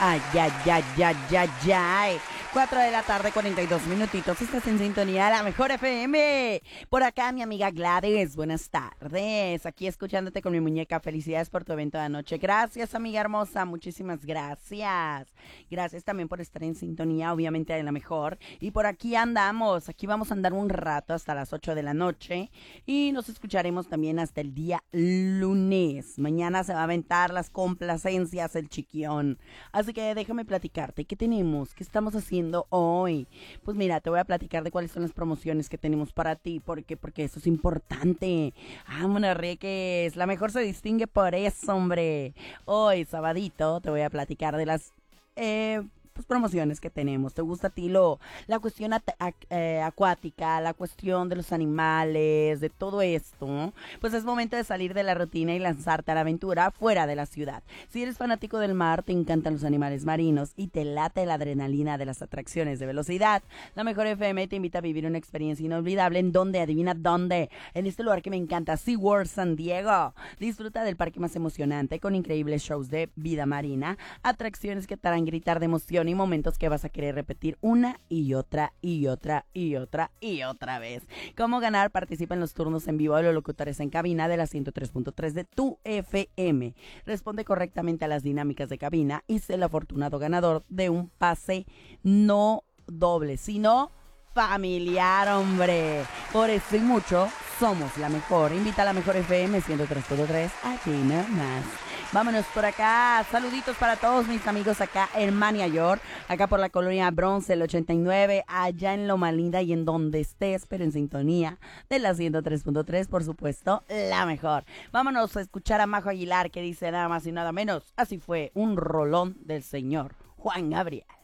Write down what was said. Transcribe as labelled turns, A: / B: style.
A: Ay, ay, ay, ay, ay, ay. 4 de la tarde, 42 minutitos. Estás en sintonía de la mejor FM. Por acá, mi amiga Gladys. Buenas tardes. Aquí escuchándote con mi muñeca. Felicidades por tu evento de anoche. Gracias, amiga hermosa. Muchísimas gracias. Gracias también por estar en sintonía, obviamente, de la mejor. Y por aquí andamos. Aquí vamos a andar un rato hasta las 8 de la noche. Y nos escucharemos también hasta el día lunes. Mañana se va a aventar las complacencias, el chiquión. Así que déjame platicarte. ¿Qué tenemos? ¿Qué estamos haciendo hoy? Pues mira, te voy a platicar de cuáles son las promociones que tenemos para ti. ¿Por qué? Porque eso es importante. Monarreques, la mejor se distingue por eso, hombre. Hoy, sabadito, te voy a platicar de las pues, promociones que tenemos. ¿Te gusta a ti la cuestión acuática, la cuestión de los animales, de todo esto? Pues es momento de salir de la rutina y lanzarte a la aventura fuera de la ciudad. Si eres fanático del mar, te encantan los animales marinos y te late la adrenalina de las atracciones de velocidad, la mejor FM te invita a vivir una experiencia inolvidable. ¿En dónde? Adivina dónde. En este lugar que me encanta, SeaWorld San Diego. Disfruta del parque más emocionante con increíbles shows de vida marina, atracciones que te harán gritar de emoción y momentos que vas a querer repetir una y otra y otra y otra y otra vez. ¿Cómo ganar? Participa en los turnos en vivo de los locutores en cabina de la 103.3 de tu FM. Responde correctamente a las dinámicas de cabina y sé el afortunado ganador de un pase no doble, sino familiar, hombre. Por eso y mucho, somos la mejor. Invita a la mejor FM 103.3 aquí nomás. Vámonos por acá. Saluditos para todos mis amigos acá en Mania York, acá por la colonia Bronce, el 89, allá en Loma Linda y en donde estés, pero en sintonía de la 103.3, por supuesto, la mejor. Vámonos a escuchar a Majo Aguilar, que dice nada más y nada menos. Así fue un rolón del señor Juan Gabriel.